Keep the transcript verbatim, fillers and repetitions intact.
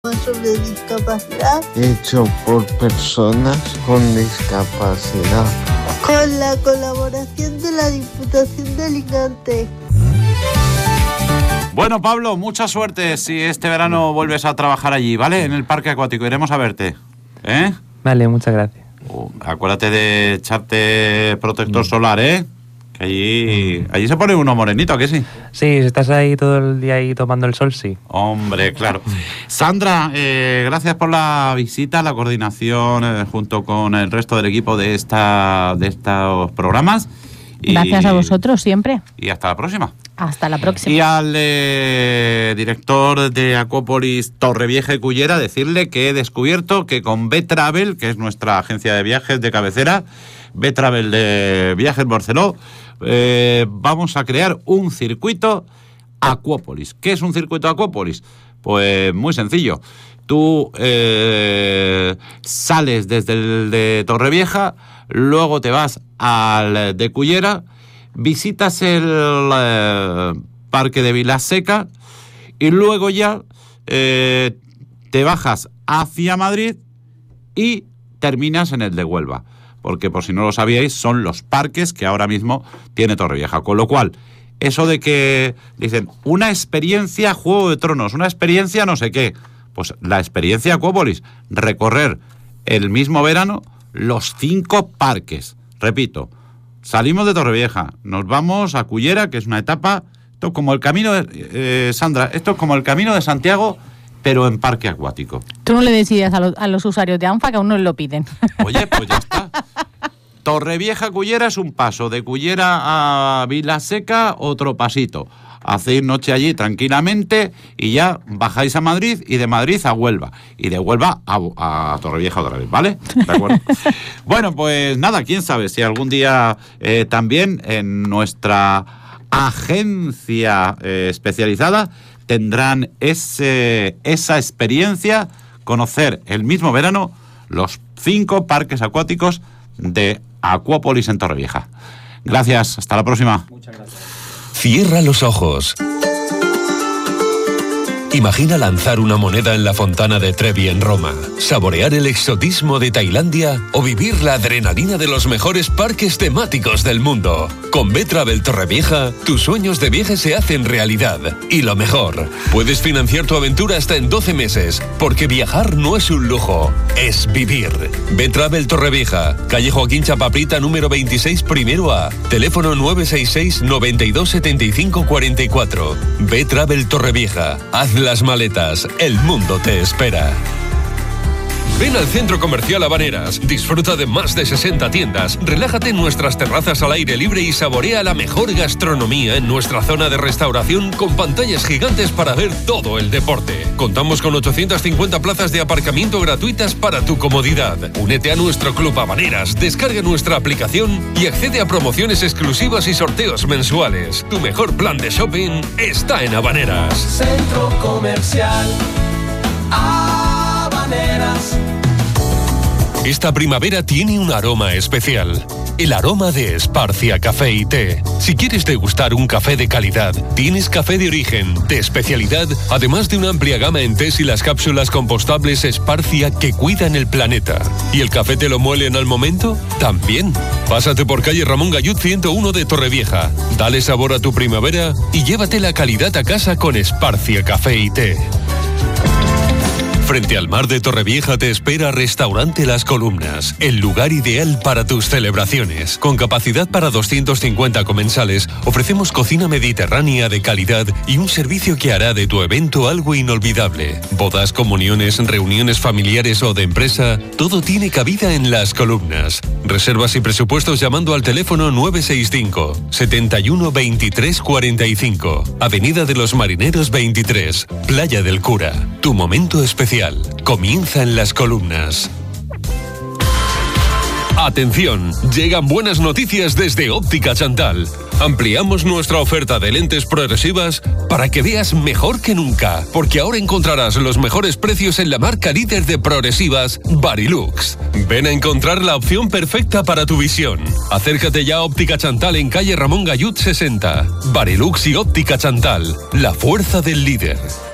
sobre discapacidad hecho por personas con discapacidad, con la colaboración de la Diputación de Alicante. Bueno, Pablo, mucha suerte si este verano vuelves a trabajar allí, ¿vale? En el parque acuático, iremos a verte, ¿eh? Vale, muchas gracias. Uh, acuérdate de echarte protector mm. solar, ¿eh? Que allí, allí se pone uno morenito, ¿a qué sí? Sí, si estás ahí todo el día ahí tomando el sol, sí. Hombre, claro. Sandra, eh, gracias por la visita, la coordinación eh, junto con el resto del equipo de esta de estos programas. Y, gracias a vosotros siempre. Y hasta la próxima. Hasta la próxima. Y al eh, director de Acuópolis Torrevieja y Cullera decirle que he descubierto que con B-Travel, que es nuestra agencia de viajes de cabecera, B-Travel de Viajes Barceló, eh, vamos a crear un circuito Acuópolis. ¿Qué es un circuito Acuópolis? Pues muy sencillo. Tú eh, sales desde el de Torrevieja, luego te vas al de Cullera, visitas el eh, parque de Vilaseca y luego ya eh, te bajas hacia Madrid y terminas en el de Huelva. Porque, por si no lo sabíais, son los parques que ahora mismo tiene Torrevieja. Con lo cual, eso de que dicen, una experiencia Juego de Tronos, una experiencia no sé qué, pues la experiencia Acuópolis, recorrer el mismo verano los cinco parques. Repito, salimos de Torrevieja, nos vamos a Cullera, que es una etapa, esto es como el camino de, eh, Sandra, esto es como el camino de Santiago, pero en parque acuático. Tú no le decides a, lo, a los usuarios de ANFA que aún no lo piden. Oye, pues ya está. Torrevieja Cullera es un paso, de Cullera a Vilaseca otro pasito. Hacéis noche allí tranquilamente y ya bajáis a Madrid y de Madrid a Huelva. Y de Huelva a, a Torrevieja otra vez, ¿vale? ¿De acuerdo? Bueno, pues nada, quién sabe si algún día eh, también en nuestra agencia eh, especializada tendrán ese, esa experiencia, conocer el mismo verano los cinco parques acuáticos de Acuópolis en Torrevieja. Gracias, hasta la próxima. Muchas gracias. Cierra los ojos. Imagina lanzar una moneda en la fontana de Trevi en Roma, saborear el exotismo de Tailandia o vivir la adrenalina de los mejores parques temáticos del mundo. Con B-Travel Torrevieja, tus sueños de viaje se hacen realidad. Y lo mejor, puedes financiar tu aventura hasta en doce meses, porque viajar no es un lujo, es vivir. B-Travel Torrevieja, calle Joaquín Chapaprita número veintiséis, primero A, teléfono nueve seis seis, noventa y dos, setenta y cinco, cuarenta y cuatro. B-Travel Torrevieja, haz las maletas, el mundo te espera. Ven al Centro Comercial Habaneras, disfruta de más de sesenta tiendas, relájate en nuestras terrazas al aire libre y saborea la mejor gastronomía en nuestra zona de restauración con pantallas gigantes para ver todo el deporte. Contamos con ochocientas cincuenta plazas de aparcamiento gratuitas para tu comodidad. Únete a nuestro Club Habaneras, descarga nuestra aplicación y accede a promociones exclusivas y sorteos mensuales. Tu mejor plan de shopping está en Habaneras. Centro Comercial Habaneras. Esta primavera tiene un aroma especial. El aroma de Esparcia Café y Té. Si quieres degustar un café de calidad, tienes café de origen, de especialidad, además de una amplia gama en tés y las cápsulas compostables Esparcia que cuidan el planeta. ¿Y el café te lo muelen al momento? También. Pásate por calle Ramón Gallud ciento uno de Torrevieja. Dale sabor a tu primavera y llévate la calidad a casa con Esparcia Café y Té. Frente al mar de Torrevieja te espera Restaurante Las Columnas, el lugar ideal para tus celebraciones. Con capacidad para doscientos cincuenta comensales, ofrecemos cocina mediterránea de calidad y un servicio que hará de tu evento algo inolvidable. Bodas, comuniones, reuniones familiares o de empresa, todo tiene cabida en Las Columnas. Reservas y presupuestos llamando al teléfono nueve seis cinco, setenta y uno, veintitrés, cuarenta y cinco. Avenida de los Marineros veintitrés, Playa del Cura. Tu momento especial comienza en Las Columnas. Atención, llegan buenas noticias desde Óptica Chantal. Ampliamos nuestra oferta de lentes progresivas para que veas mejor que nunca, porque ahora encontrarás los mejores precios en la marca líder de progresivas, Varilux. Ven a encontrar la opción perfecta para tu visión. Acércate ya a Óptica Chantal en calle Ramón Gallud sesenta. Varilux y Óptica Chantal, la fuerza del líder.